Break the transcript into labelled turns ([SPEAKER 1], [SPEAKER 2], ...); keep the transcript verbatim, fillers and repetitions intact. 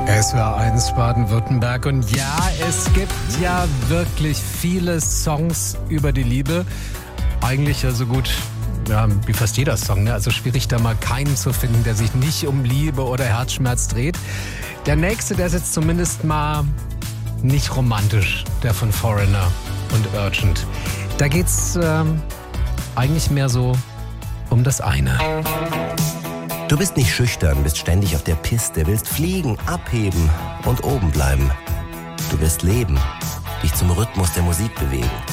[SPEAKER 1] S W R eins Baden-Württemberg. Und ja, es gibt ja wirklich viele Songs über die Liebe. Eigentlich ja so gut, ja, wie fast jeder Song, ne? Also schwierig, da mal keinen zu finden, der sich nicht um Liebe oder Herzschmerz dreht. Der nächste, der ist jetzt zumindest mal nicht romantisch, der von Foreigner und Urgent. Da geht's ähm, eigentlich mehr so um das eine.
[SPEAKER 2] Du bist nicht schüchtern, bist ständig auf der Piste, willst fliegen, abheben und oben bleiben. Du wirst leben, dich zum Rhythmus der Musik bewegen.